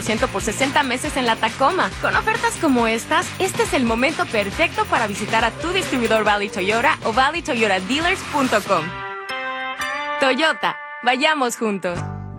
30% por 60 meses en la Tacoma. Con ofertas como estas, este es el momento perfecto para visitar a tu distribuidor Valley Toyota o valleytoyotadealers.com. Toyota, vayamos juntos.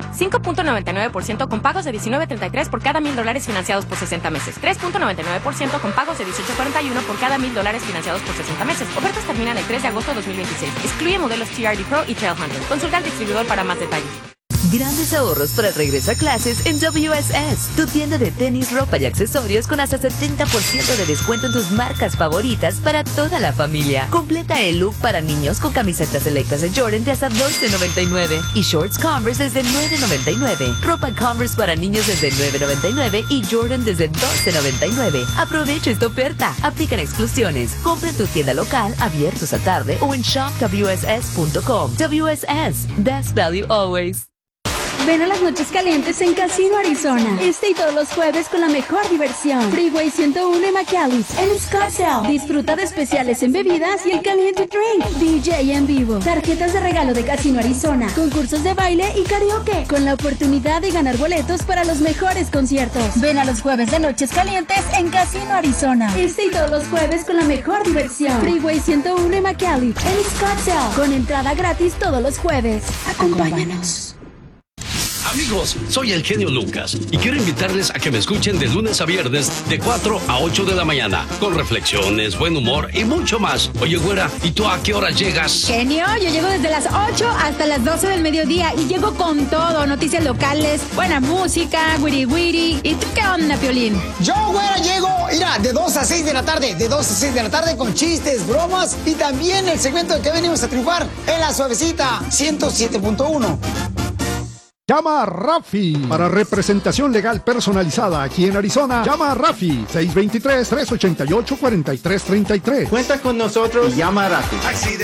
5.99% con pagos de $19.33 por cada $1,000 financiados por 60 meses. 3.99% con pagos de $18.41 por cada $1,000 financiados por 60 meses. Ofertas terminan el 3 de agosto de 2026. Excluye modelos TRD Pro y Trailhunter. Consulta al distribuidor para más detalles. Grandes ahorros para el regreso a clases en WSS, tu tienda de tenis, ropa y accesorios con hasta 70% de descuento en tus marcas favoritas para toda la familia. Completa el look para niños con camisetas selectas de Jordan de hasta $12.99 y shorts Converse desde $9.99. Ropa Converse para niños desde $9.99 y Jordan desde $12.99. Aprovecha esta oferta. Aplican exclusiones. Compra en tu tienda local, abiertos a tarde o en shopwss.com. WSS, best value always. Ven a las noches calientes en Casino Arizona. Este y todos los jueves con la mejor diversión. Freeway 101 en McAllis, en Scottsdale. Disfruta de especiales en bebidas y el caliente drink. DJ en vivo. Tarjetas de regalo de Casino Arizona. Concursos de baile y karaoke. Con la oportunidad de ganar boletos para los mejores conciertos. Ven a los jueves de noches calientes en Casino Arizona. Este y todos los jueves con la mejor diversión. Freeway 101 en McAllis, en Scottsdale. Con entrada gratis todos los jueves. Acompáñanos. Amigos, soy el genio Lucas y quiero invitarles a que me escuchen de lunes a viernes de 4 a 8 de la mañana con reflexiones, buen humor y mucho más. Oye, güera, ¿y tú a qué hora llegas? Genio, yo llego desde las 8 hasta las 12 del mediodía y llego con todo, noticias locales, buena música, wiri wiri. ¿Y tú qué onda, Piolín? Yo, güera, llego, mira, de 2 a 6 de la tarde, con chistes, bromas y también el segmento de que venimos a triunfar en La Suavecita 107.1. Llama a Rafi para representación legal personalizada aquí en Arizona. Llama a Rafi 623-388-4333. Cuenta con nosotros y llama a Rafi. Taxi